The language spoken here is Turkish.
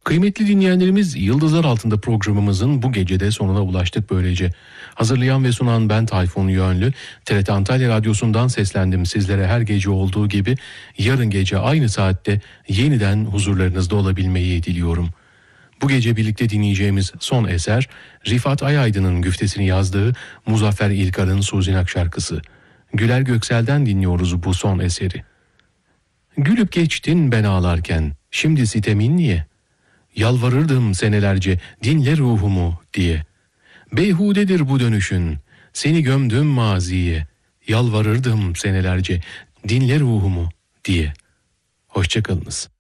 Kıymetli dinleyenlerimiz, Yıldızlar Altında programımızın bu gecede sonuna ulaştık böylece. Hazırlayan ve sunan ben Tayfun Yönlü, TRT Antalya Radyosu'ndan seslendim sizlere her gece olduğu gibi. Yarın gece aynı saatte yeniden huzurlarınızda olabilmeyi diliyorum. Bu gece birlikte dinleyeceğimiz son eser, Rifat Ayaydın'ın güftesini yazdığı Muzaffer İlkar'ın Suzinak şarkısı. Güler Göksel'den dinliyoruz bu son eseri. Gülüp geçtin ben ağlarken, şimdi sitemin niye? Yalvarırdım senelerce, dinle ruhumu diye. Beyhudedir bu dönüşün, seni gömdüm maziye. Yalvarırdım senelerce, dinle ruhumu diye. Hoşçakalınız.